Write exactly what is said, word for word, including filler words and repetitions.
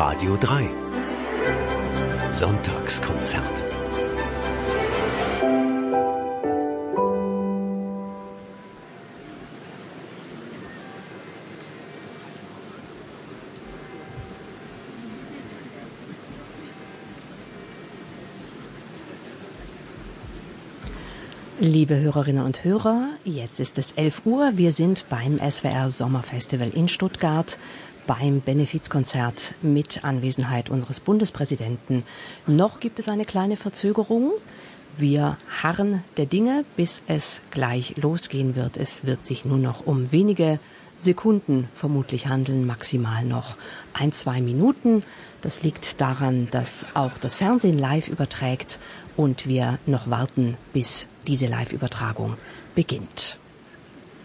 Radio drei. Sonntagskonzert. Liebe Hörerinnen und Hörer, jetzt ist es elf Uhr. Wir sind beim S W R Sommerfestival in Stuttgart, beim Benefizkonzert mit Anwesenheit unseres Bundespräsidenten. Noch gibt es eine kleine Verzögerung. Wir harren der Dinge, bis es gleich losgehen wird. Es wird sich nur noch um wenige Sekunden vermutlich handeln, maximal noch ein, zwei Minuten. Das liegt daran, dass auch das Fernsehen live überträgt und wir noch warten, bis diese Live-Übertragung beginnt.